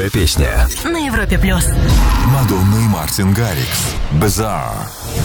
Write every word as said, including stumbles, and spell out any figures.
Новая песня на Европе плюс. Мадонна и Мартин Гаррикс. Bizarre.